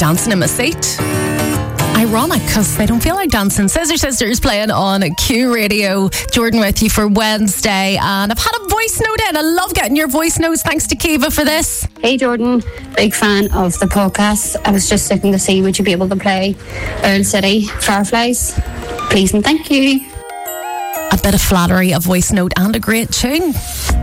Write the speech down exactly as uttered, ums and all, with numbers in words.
dancing in my seat. Ironic, because they don't feel like dancing. Scissor Sisters playing on Q Radio. Jordan with you for Wednesday, and I've had a voice note in. I love getting your voice notes. Thanks to Kiva for this. Hey Jordan, big fan of the podcast. I was just looking to see, would you be able to play Earl City Fireflies? Please and thank you. A bit of flattery, a voice note, and a great tune.